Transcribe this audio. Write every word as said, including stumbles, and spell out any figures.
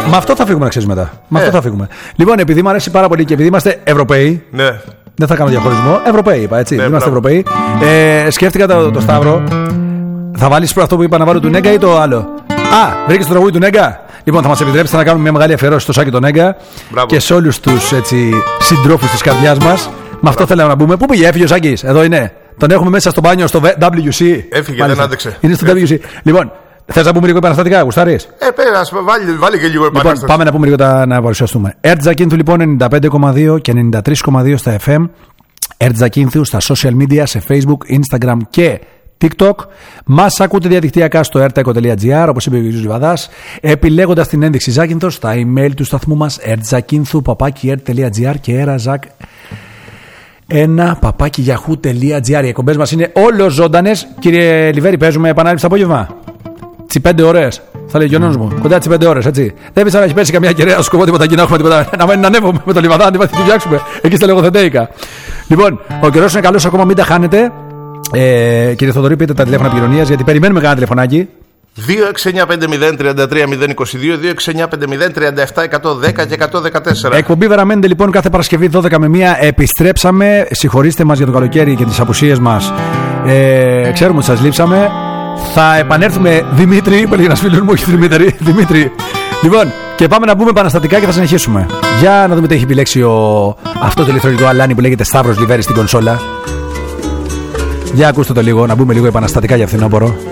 Με αυτό θα φύγουμε, να ξέρεις μετά. Με ε. αυτό θα φύγουμε. Λοιπόν, επειδή μου αρέσει πάρα πολύ και επειδή είμαστε Ευρωπαίοι. Ναι. Δεν θα κάνω διαχωρισμό. Ευρωπαίοι είπα, έτσι. Ναι, είμαστε Ευρωπαίοι. Ε, σκέφτηκα το, το Σταύρο. Θα βάλεις αυτό που είπα να βάλω του Νέγκα ή το άλλο? Α, βρήκες το τραγούδι του Νέγκα. Λοιπόν, θα μας επιτρέψετε να κάνουμε μια μεγάλη αφιερώση στο Σάκη τον Νέγκα και σε όλους τους συντρόφους της καρδιάς μας. Με αυτό θέλαμε να μπούμε. Πού πήγε, έφυγε ο Σάκης? Εδώ είναι. Τον έχουμε μέσα στο μπάνιο στο ντάμπλιου σι. Έφυγε, δεν άντεξε. Είναι στο ντάμπλιου σι. Λοιπόν, θες να πούμε λίγο επαναστατικά, γουστάρεις? Ε, πέρα, βάλει, βάλει και λίγο επανάσταση. Λοιπόν, πάμε να πούμε λίγο τα, να παρουσιαστούμε. Ερτζακίνθου λοιπόν ενενήντα πέντε κόμμα δύο και ενενήντα τρία κόμμα δύο στα εφ εμ. Ερτζακίνθου στα social media, σε Facebook, Instagram και TikTok. Μας ακούτε διαδικτυακά στο ertaeco τελεία gr, όπως είπε ο κ. Ζιβαδάς, επιλέγοντας την ένδειξη Ζάκυνθος στα email του σταθμού μας ertzakinthu παπάκι ert τελεία gr και erazak ένα παπάκι yahoo τελεία gr. Οι εκπομπές μας είναι όλο ζωντανές. Κύριε Λιβέρη, παίζουμε επανάληψη το απόγευμα. Τι πέντε ώρες. Θα λέει ο Γιονόνος μου, κοντά τις πέντε ώρες, έτσι. Δεν πεις να έχει πέσει καμιά κεραία, σκοπό τίποτα και να έχουμε τίποτα. Να μένει να ανέβουμε με το Λιβαδά, να τη φτιάξουμε εκεί στα λογοθετέικα. Λοιπόν, ο καιρός είναι καλός ακόμα, μην τα χάνετε. Ε, κύριε Θοδωρή, πείτε τα τηλέφωνα επικοινωνίας, γιατί περιμένουμε κανένα τηλεφωνάκι. δύο έξι εννιά πέντε μηδέν τρία τρία μηδέν είκοσι δύο, δύο έξι εννιά πέντε μηδέν τριάντα επτά εκατόν δέκα και εκατόν δεκατέσσερα. Εκπομπή Βεραμέντε λοιπόν κάθε Παρασκευή δώδεκα με μία. Επιστρέψαμε. Συγχωρήστε μας για το καλοκαίρι και τις απουσίες μας. Ε, ξέρουμε ότι σας λείψαμε. Θα επανέλθουμε, Δημήτρη, είπε ένα φίλο μου, όχι Δημήτρη, Δημήτρη. Λοιπόν, και πάμε να πούμε επαναστατικά και θα συνεχίσουμε. Για να δούμε τι έχει επιλέξει ο... αυτό το ηλεκτρονικό αλάνι που λέγεται Σταύρος Λιβέρης στην κονσόλα. Για ακούστε το λίγο, να μπούμε λίγο επαναστατικά για φθινόπωρο.